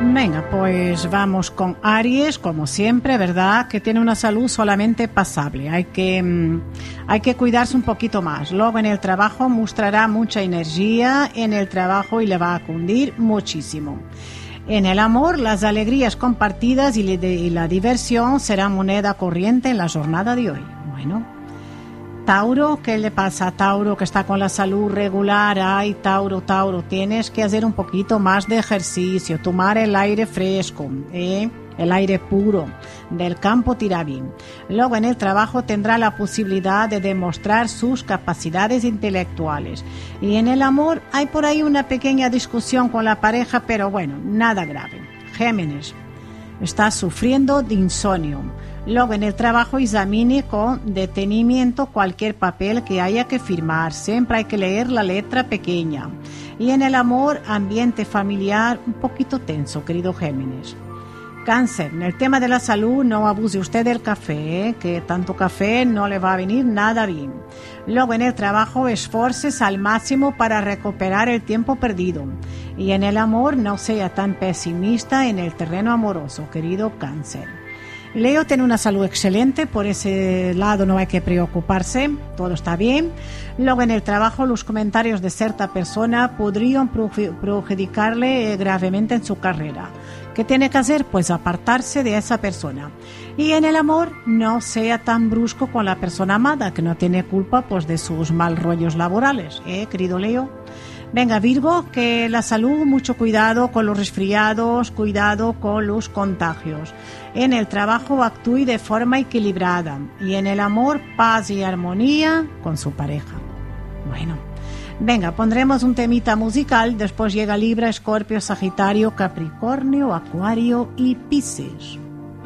Venga, pues vamos con Aries, como siempre, ¿verdad? Que tiene una salud solamente pasable. Hay que cuidarse un poquito más. Luego en el trabajo mostrará mucha energía en el trabajo y le va a cundir muchísimo. En el amor, las alegrías compartidas y la diversión serán moneda corriente en la jornada de hoy. Bueno, Tauro, ¿qué le pasa a Tauro que está con la salud regular? Ay, Tauro, tienes que hacer un poquito más de ejercicio, tomar el aire fresco, el aire puro del campo tira bien. Luego en el trabajo tendrá la posibilidad de demostrar sus capacidades intelectuales. Y en el amor hay por ahí una pequeña discusión con la pareja, pero bueno, nada grave. Géminis, está sufriendo de insomnio. Luego en el trabajo examine con detenimiento cualquier papel que haya que firmar. Siempre hay que leer la letra pequeña. Y en el amor, ambiente familiar un poquito tenso, querido Géminis. Cáncer, en el tema de la salud no abuse usted del café, que tanto café no le va a venir nada bien. Luego en el trabajo esfuerces al máximo para recuperar el tiempo perdido. Y en el amor no sea tan pesimista en el terreno amoroso, querido Cáncer. Leo tiene una salud excelente, por ese lado no hay que preocuparse, todo está bien. Luego en el trabajo los comentarios de cierta persona podrían perjudicarle gravemente en su carrera. ¿Qué tiene que hacer? Pues apartarse de esa persona. Y en el amor no sea tan brusco con la persona amada, que no tiene culpa pues de sus mal rollos laborales, querido Leo. Venga, Virgo, que la salud, mucho cuidado con los resfriados, cuidado con los contagios. En el trabajo actúe de forma equilibrada y en el amor, paz y armonía con su pareja. Bueno, venga, pondremos un temita musical, después llega Libra, Escorpio, Sagitario, Capricornio, Acuario y Piscis.